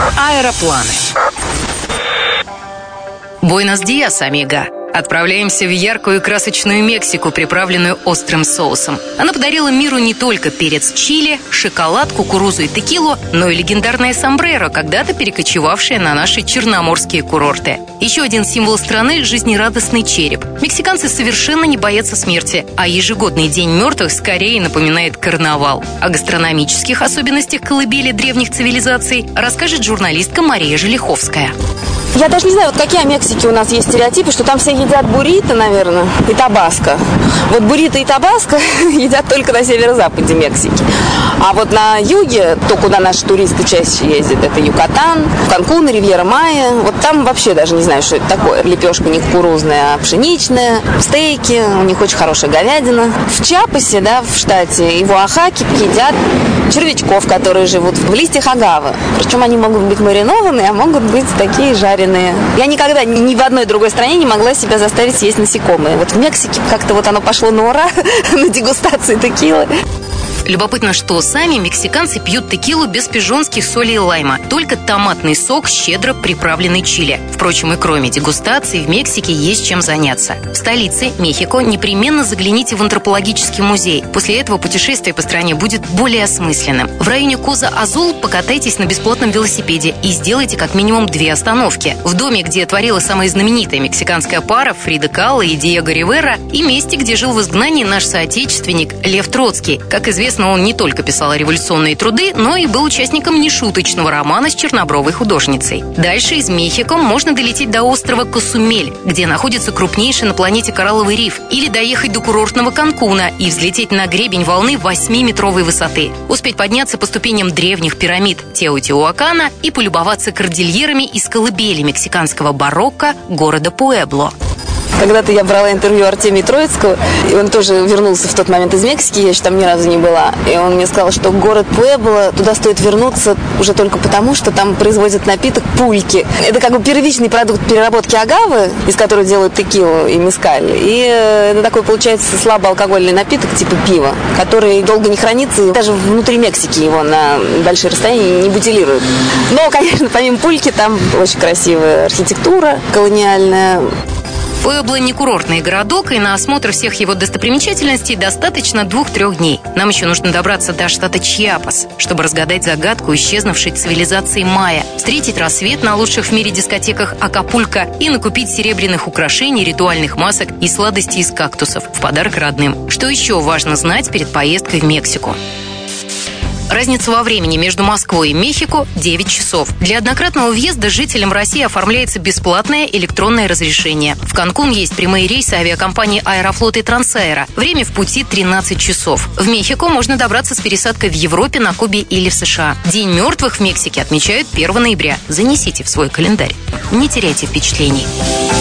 Аэропланы. Буэнос-диас, амиго. Отправляемся в яркую и красочную Мексику, приправленную острым соусом. Она подарила миру не только перец чили, шоколад, кукурузу и текилу, но и легендарное сомбреро, когда-то перекочевавшее на наши черноморские курорты. Еще один символ страны – жизнерадостный череп. Мексиканцы совершенно не боятся смерти, а ежегодный День мертвых скорее напоминает карнавал. О гастрономических особенностях колыбели древних цивилизаций расскажет журналистка Мария Желиховская. Я даже не знаю, вот какие о Мексике у нас есть стереотипы, что там все едят буррито, наверное, и табаско. Вот буррито и табаско едят только на северо-западе Мексики. А вот на юге, то, куда наши туристы чаще ездят, это Юкатан, Канкун, Ривьера Майя. Вот там вообще даже не знаю, что это такое. Лепешка не кукурузная, а пшеничная, стейки, у них очень хорошая говядина. В Чиапасе, да, в штате, и в Оахаке едят червячков, которые живут в листьях агавы. Причем они могут быть маринованные, а могут быть такие жареные. Я никогда ни в одной другой стране не могла себя заставить съесть насекомые. Вот в Мексике как-то вот оно пошло на ура на дегустации текилы. Любопытно, что сами мексиканцы пьют текилу без пижонских солей и лайма, только томатный сок, щедро приправленный чили. Впрочем, и кроме дегустации в Мексике есть чем заняться. В столице, Мехико, непременно загляните в антропологический музей. После этого путешествие по стране будет более осмысленным. В районе Коза-Азул покатайтесь на бесплатном велосипеде и сделайте как минимум 2 остановки. В доме, где творила самая знаменитая мексиканская пара Фрида Кало и Диего Ривера, и месте, где жил в изгнании наш соотечественник Лев Троцкий. Как известно, он не только писал революционные труды, но и был участником нешуточного романа с чернобровой художницей. Дальше из Мехико можно долететь до острова Косумель, где находится крупнейший на планете коралловый риф, или доехать до курортного Канкуна и взлететь на гребень волны 8-метровой высоты. Успеть подняться по ступеням древних пирамид Теотиуакана и полюбоваться кордильерами из колыбели мексиканского барокко города Пуэбло. Когда-то я брала интервью Артемия Троицкого, и он тоже вернулся в тот момент из Мексики, я еще там ни разу не была. И он мне сказал, что город Пуэбло, туда стоит вернуться уже только потому, что там производят напиток пульки. Это как бы первичный продукт переработки агавы, из которой делают текилу и мескаль. И это такой, получается, слабоалкогольный напиток типа пива, который долго не хранится, и даже внутри Мексики его на большие расстояния не бутилируют. Но, конечно, помимо пульки, там очень красивая архитектура колониальная. Пуэбло не курортный городок, и на осмотр всех его достопримечательностей достаточно 2-3 дней. Нам еще нужно добраться до штата Чиапас, чтобы разгадать загадку исчезнувшей цивилизации майя, встретить рассвет на лучших в мире дискотеках Акапулько и накупить серебряных украшений, ритуальных масок и сладостей из кактусов в подарок родным. Что еще важно знать перед поездкой в Мексику? Разница во времени между Москвой и Мехико – 9 часов. Для однократного въезда жителям России оформляется бесплатное электронное разрешение. В Канкун есть прямые рейсы авиакомпании «Аэрофлот» и «Трансаэро». Время в пути – 13 часов. В Мехико можно добраться с пересадкой в Европе, на Кубе или в США. День мертвых в Мексике отмечают 1 ноября. Занесите в свой календарь. Не теряйте впечатлений.